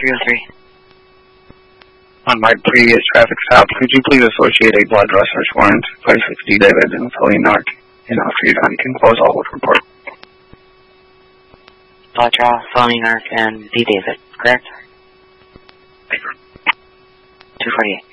303. On my previous traffic stop, could you please associate a blood draw search warrant, 560 David and Philly Narc, in Oxford Huntington, close all with report. Blood draw, Philly Narc, and D. David, correct? 248.